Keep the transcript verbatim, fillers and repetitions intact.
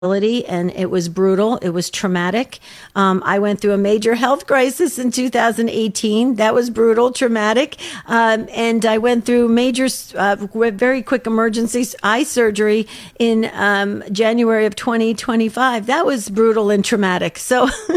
and it was brutal. It was traumatic. Um, I went through a major health crisis in two thousand eighteen. That was brutal, traumatic. Um, and I went through major, uh, very quick emergency eye surgery in um, January of twenty twenty-five. That was brutal and traumatic. So